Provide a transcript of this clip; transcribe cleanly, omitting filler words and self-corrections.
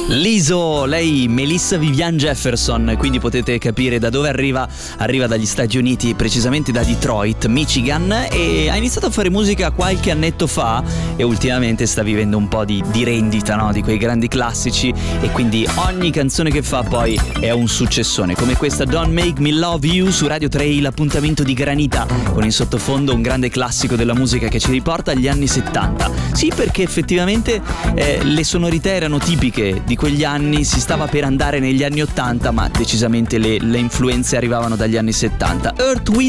Liso, lei Melissa Vivian Jefferson, quindi potete capire da dove arriva dagli Stati Uniti, precisamente da Detroit, Michigan, e ha iniziato a fare musica qualche annetto fa e ultimamente sta vivendo un po' di rendita, no? Di quei grandi classici, e quindi ogni canzone che fa poi è un successone, come questa Don't Make Me Love You su Radio 3, l'appuntamento di Granita, con in sottofondo un grande classico della musica che ci riporta agli anni 70. Sì, perché effettivamente le sonorità erano tipiche di quegli anni, si stava per andare negli anni 80, ma decisamente le influenze arrivavano dagli anni 70. Earth, Wind